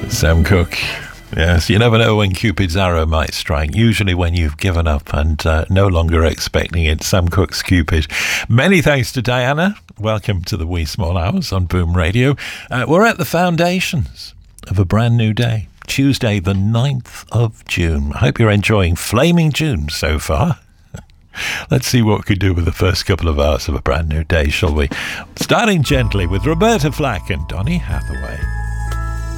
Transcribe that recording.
Sam Cooke. Yes, you never know when Cupid's arrow might strike. Usually when you've given up and no longer expecting it. Sam Cooke's Cupid. Many thanks to Diana. Welcome to the Wee Small Hours on Boom Radio. We're at the foundations of a brand new day. Tuesday, the 9th of June. I hope you're enjoying Flaming June so far. Let's see what we can do with the first couple of hours of a brand new day, shall we? Starting gently with Roberta Flack and Donny Hathaway.